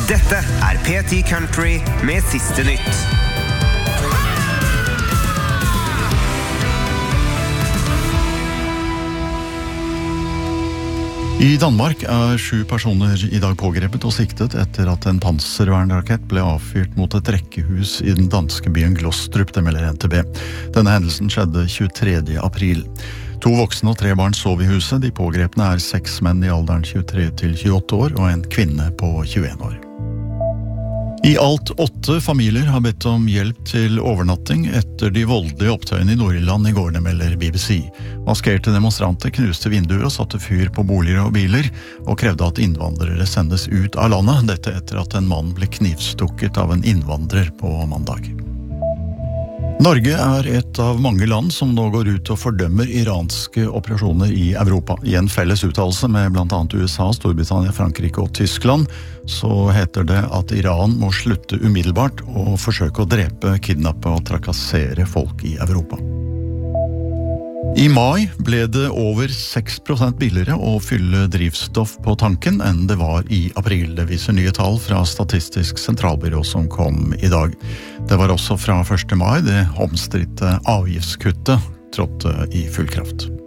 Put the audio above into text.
Dette P10 Country med siste nytt. I Danmark 7 personer I dag pågrepet og siktet etter at en panservernrakett ble avfyrt mot et rekkehus I den danske byen Glostrup, det melder NTB. Denne hendelsen skjedde 23. april. 2 voksne og 3 barn sov I huset. De pågrepne 6 menn I alderen 23 til 28 år og en kvinne på 21 år. I alt 8 familier har bedt om hjelp til overnatting etter de voldelige opptøyene I Nord-Irland I går, det melder BBC. Maskerte demonstranter knuste vinduer og satte fyr på boliger og biler, og krevde at innvandrere sendes ut av landet, dette etter at en mann ble knivstukket av en innvandrer på mandag. Norge et av mange land som nå går ut og fordømmer iranske operasjoner I Europa. I en felles uttalelse med blant annet USA, Storbritannia, Frankrike og Tyskland, så heter det at Iran må slutte umiddelbart og forsøke å drepe, kidnappe og trakassere folk I Europa. I mai ble det over 6% billigere å fylle drivstoff på tanken enn det var I april. Det viser nye tall fra Statistisk sentralbyrå som kom I dag. Det var også fra 1. mai det omstridte avgiftskuttet trådte I full kraft.